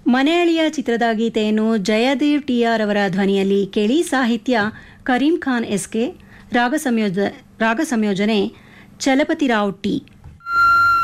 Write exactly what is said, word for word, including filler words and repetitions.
ಮನೆಯಳಿಯ ಚಿತ್ರದ ಗೀತೆಯನ್ನು Jayadev T R ಅವರ ಧ್ವನಿಯಲ್ಲಿ ಕೇಳಿ. ಸಾಹಿತ್ಯ ಕರೀಂ ಖಾನ್ ಎಸ್ಕೆ, ರಾಗ ಸಂಯೋಜ ರಾಗ ಸಂಯೋಜನೆ ಚಲಪತಿರಾವ್ ಟಿ.